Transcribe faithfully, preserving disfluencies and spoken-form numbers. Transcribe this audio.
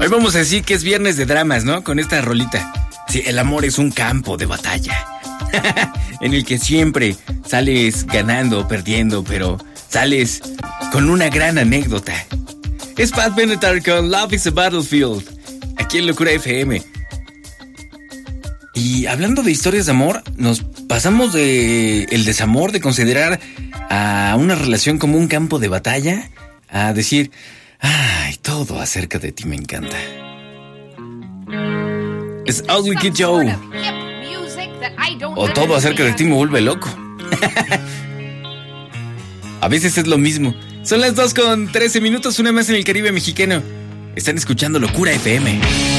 Hoy vamos a decir que es viernes de dramas, ¿no? Con esta rolita. Sí, el amor es un campo de batalla. En el que siempre sales ganando o perdiendo, pero sales con una gran anécdota. Es Pat Benatar con Love is a Battlefield, aquí en Locura F M. Y hablando de historias de amor, nos pasamos de el desamor, de considerar a una relación como un campo de batalla, a decir, ay, todo acerca de ti me encanta. Es Ugly Kid Joe. O todo acerca de ti me vuelve loco. A veces es lo mismo. Son las dos con trece minutos, una más en el Caribe mexicano. Están escuchando Locura F M.